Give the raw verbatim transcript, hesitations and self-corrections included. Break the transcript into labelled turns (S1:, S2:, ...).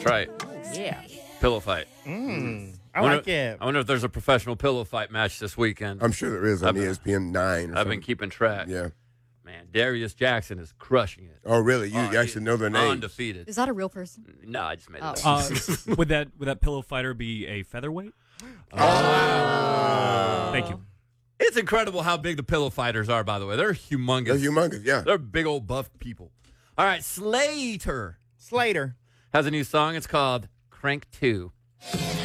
S1: right.
S2: Yeah.
S1: Pillow fight.
S2: Mm. I,
S1: I wonder,
S2: like it.
S1: I wonder if there's a professional pillow fight match this weekend.
S3: I'm sure there is on
S1: I've been-
S3: E S P N nine. Or
S1: I've been
S3: something.
S1: keeping track.
S3: Yeah.
S1: Man, Darius Jackson is crushing it.
S3: Oh, really? You
S1: Oh,
S3: actually
S1: he's
S3: know their names?
S1: Undefeated.
S4: Is that a real person?
S1: No, I just made
S4: Oh.
S1: it up.
S5: Uh, would that would that pillow fighter be a featherweight?
S3: Oh.
S5: Thank you.
S1: It's incredible how big the pillow fighters are, by the way. They're humongous.
S3: They're humongous, yeah.
S1: They're big old buff people. All right, Slater
S2: Slater
S1: has a new song. It's called Crank two.